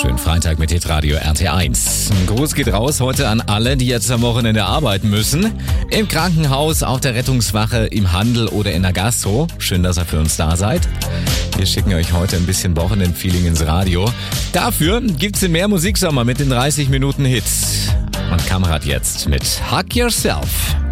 Schönen Freitag mit Hitradio RT1. Ein Gruß geht raus heute an alle, die jetzt am Wochenende arbeiten müssen. Im Krankenhaus, auf der Rettungswache, im Handel oder in der Gastro. Schön, dass ihr für uns da seid. Wir schicken euch heute ein bisschen Wochenendfeeling ins Radio. Dafür gibt's den Mehr Musiksommer mit den 30 Minuten Hits. Und Kamerad jetzt mit Hug Yourself.